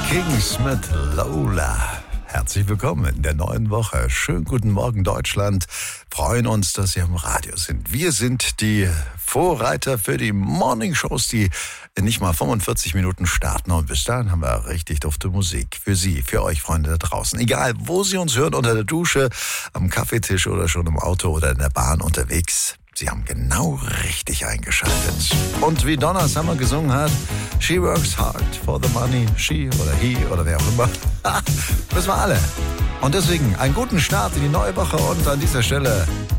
Kings mit Lola. Herzlich willkommen in der neuen Woche. Schönen guten Morgen, Deutschland. Freuen uns, dass Sie am Radio sind. Wir sind die Vorreiter für die Morning-Shows, die in nicht mal 45 Minuten starten. Und bis dahin haben wir richtig dufte Musik für Sie, für euch Freunde da draußen. Egal, wo Sie uns hören, unter der Dusche, am Kaffeetisch oder schon im Auto oder in der Bahn unterwegs. Sie haben genau richtig eingeschaltet. Und wie Donna Summer gesungen hat, she works hard for the money, she oder he oder wer auch immer. Wissen wir alle. Und deswegen einen guten Start in die neue Woche und an dieser Stelle